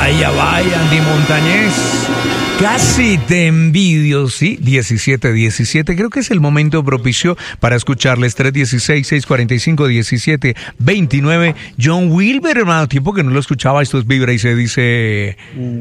vaya, Andy Montañez. Casi te envidio, sí, 17:17. Creo que es el momento propicio para escucharles. 316-645-1729. John Wilber, hermano, tiempo que no lo escuchaba. Esto es Vibra y se dice...